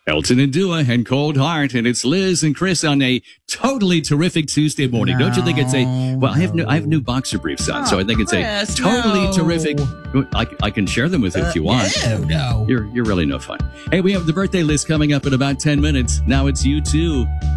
Elton and Dua and Cold Heart, and it's Liz and Chris on a totally terrific Tuesday morning. Don't you think it's I have new boxer briefs on, so I think it's Chris, totally terrific. I can share them with you if you want. No. You're really no fun. Hey, we have the birthday list coming up in about 10 minutes. Now it's U2.